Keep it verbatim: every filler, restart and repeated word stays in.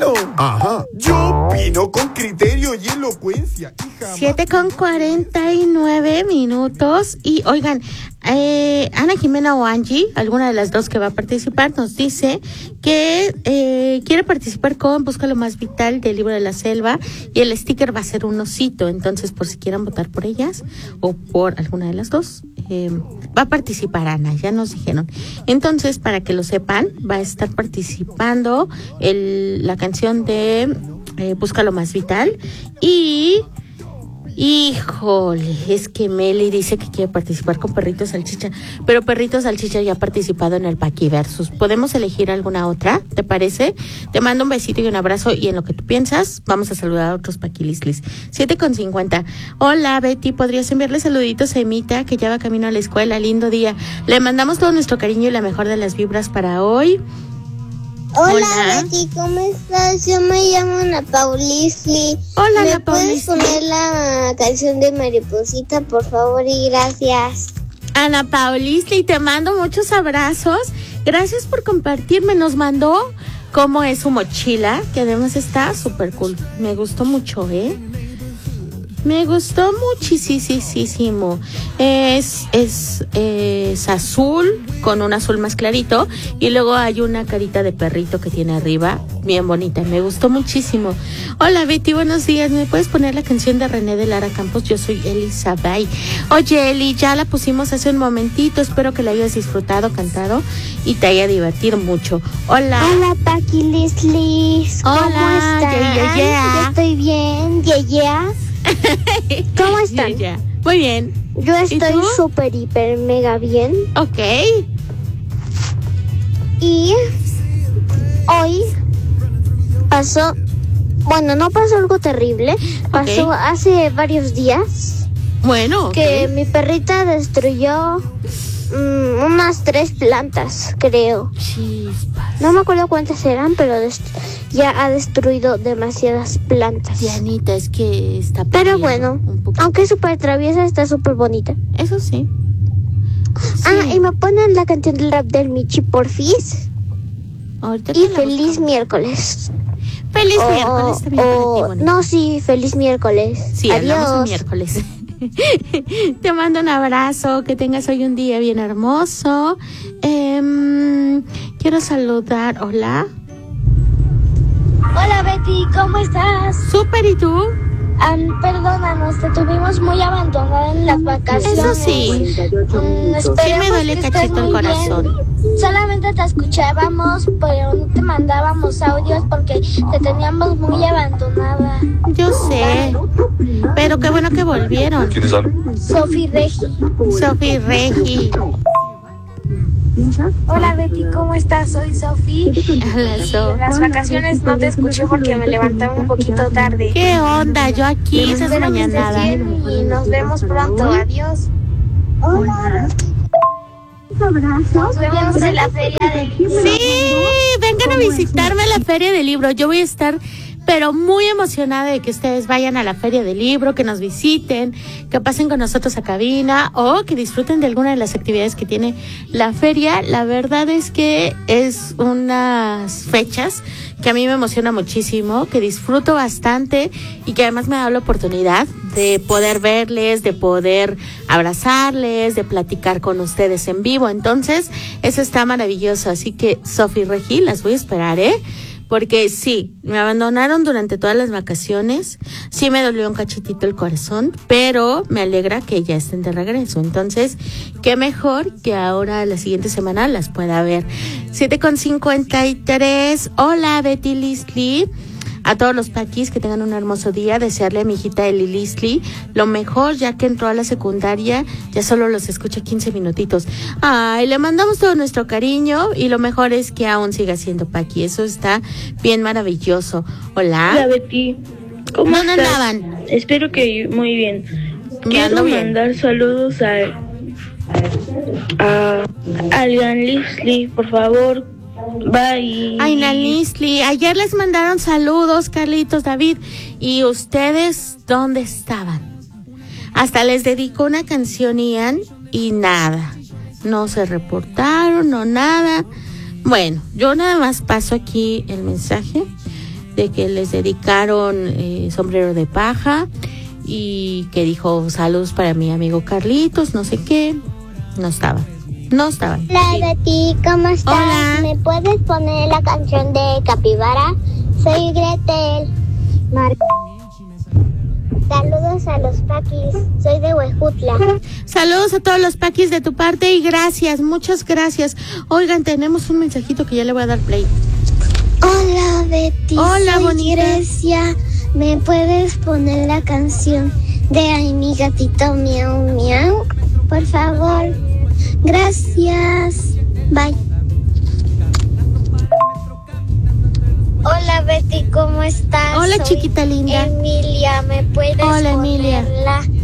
opino. Ajá. Yo opino con criterio y elocuencia. siete con cuarenta y nueve minutos. Y oigan, eh, Ana Jimena o Angie, alguna de las dos que va a participar, nos dice que eh, quiere participar con Busca lo más vital del libro de la selva y el sticker va a ser un osito. Entonces, por si quieran votar por ellas o por alguna de las dos, eh, va a participar Ana, ya nos dijeron. Entonces, para que lo sepan, va a estar participando el, la canción de eh, Busca lo más vital. Y híjole, es que Meli dice que quiere participar con Perrito Salchicha, pero Perrito Salchicha ya ha participado en el Paquiversus. ¿Podemos elegir alguna otra? ¿Te parece? Te mando un besito y un abrazo, y en lo que tú piensas, vamos a saludar a otros Paquilislis. siete con cincuenta. Hola, Betty, ¿podrías enviarle saluditos a Emita, que ya va camino a la escuela? Lindo día. Le mandamos todo nuestro cariño y la mejor de las vibras para hoy. Hola, Hola, Betty, ¿cómo estás? Yo me llamo Ana Paulisli. Hola, ¿Me Ana puedes Paulisli. poner la canción de Mariposita, por favor, y gracias? Ana Paulisli, te mando muchos abrazos. Gracias por compartirme. Nos mandó cómo es su mochila, que además está súper cool. Me gustó mucho, ¿eh? Me gustó muchísimo. Es, es, es azul con un azul más clarito y luego hay una carita de perrito que tiene arriba, bien bonita. Me gustó muchísimo. Hola Betty, buenos días. ¿Me puedes poner la canción de René de Lara Campos? Yo soy Elizabeth. Oye Eli, ya la pusimos hace un momentito. Espero que la hayas disfrutado, cantado y te haya divertido mucho. Hola. Hola, Paquilislis. ¿Cómo Hola, están? yeah, yeah, yeah. Yo estoy bien, yeah, yeah. ¿Cómo están? Ya, ya. Muy bien. Yo estoy súper, hiper, mega bien. Ok. Y hoy pasó, bueno, no pasó algo terrible, pasó Ok. hace varios días Bueno. que ok. mi perrita destruyó mm, unas tres plantas, creo. Chispas. No me acuerdo cuántas eran, pero dest- ya ha destruido demasiadas plantas. Dianita, es que está Pero perdiendo bueno, un poquito. aunque es súper traviesa, está súper bonita. Eso sí. Ah, Sí. y me ponen la canción del rap del Michi Porfis. Ahorita Y te la feliz buscamos. miércoles. Feliz O- miércoles también para ti, o- bonita. no, sí, feliz miércoles. Sí, hablamos un Adiós. miércoles. Te mando un abrazo, que tengas hoy un día bien hermoso. Em, quiero saludar, hola. Hola Betty, ¿cómo estás? Súper, ¿y tú? Um, perdónanos, te tuvimos muy abandonada en las vacaciones. Eso sí. Mm, Sí me duele esperemos que cachito estés el muy corazón. bien. Solamente te escuchábamos, pero no te mandábamos audios porque te teníamos muy abandonada. Yo sé, pero qué bueno que volvieron. ¿Quieres algo? Sofi Regi. Sofi Regi. Hola Betty, ¿cómo estás? Soy Sofi. Hola, So. En las vacaciones no te escuché porque me levantaba un poquito tarde. ¿Qué onda? Yo aquí, esas Espero que estés mañanadas. bien y nos vemos pronto. Adiós. Nos vemos en la feria del libro. Sí, vengan a visitarme a la Feria del Libro. Yo voy a estar, pero muy emocionada de que ustedes vayan a la Feria del Libro, que nos visiten, que pasen con nosotros a cabina o que disfruten de alguna de las actividades que tiene la feria. La verdad es que es unas fechas que a mí me emociona muchísimo, que disfruto bastante y que además me da la oportunidad de poder verles, de poder abrazarles, de platicar con ustedes en vivo. Entonces, eso está maravilloso. Así que, Sofi Regi, las voy a esperar, ¿eh? Porque sí, me abandonaron durante todas las vacaciones, sí me dolió un cachitito el corazón, pero me alegra que ya estén de regreso. Entonces, qué mejor que ahora la siguiente semana las pueda ver. siete con cincuenta y tres. Hola, Betty Lisli. A todos los paquis que tengan un hermoso día, desearle a mi hijita Eli Lisli lo mejor, ya que entró a la secundaria, ya solo los escucha quince minutitos. Ay, le mandamos todo nuestro cariño y lo mejor es que aún siga siendo paqui, eso está bien maravilloso. Hola. Hola Betty, ¿cómo ¿Dónde estás? andaban? Espero que muy bien. Me Quiero ando bien. mandar saludos a a Alian Lisli, por favor. Bye. Ay, la Lisli, ayer les mandaron saludos, Carlitos, David, y ustedes, ¿dónde estaban? Hasta les dedicó una canción Ian y nada, no se reportaron, no nada. Bueno, yo nada más paso aquí el mensaje de que les dedicaron eh, sombrero de paja y que dijo saludos para mi amigo Carlitos, no sé qué. No estaba, no estaba. Hola Betty, ¿cómo estás? Hola. ¿Me puedes poner la canción de Capibara? Soy Gretel. Mar- Saludos a los paquis, soy de Huejutla. Saludos a todos los paquis de tu parte y gracias, muchas gracias. Oigan, tenemos un mensajito que ya le voy a dar play. Hola Betty, Hola, soy bonita. Grecia. ¿Me puedes poner la canción de Ay mi gatito miau miau? Por favor. Gracias. Bye. Hola Betty, ¿cómo estás? Hola, Soy chiquita linda. Emilia, ¿me puedes Hola, poner Emilia. la